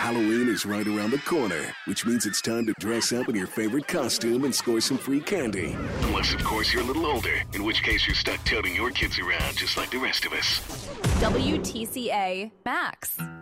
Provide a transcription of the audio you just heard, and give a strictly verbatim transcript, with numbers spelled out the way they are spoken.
Halloween is right around the corner, which means it's time to dress up in your favorite costume and score some free candy. Unless, of course, you're a little older, in which case you're stuck toting your kids around just like the rest of us. W T C A Max.